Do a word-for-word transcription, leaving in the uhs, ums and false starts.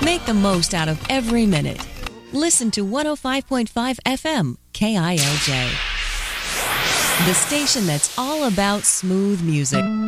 Make the most out of every minute. Listen to one oh five point five F M, K I L J. The station that's all about smooth music.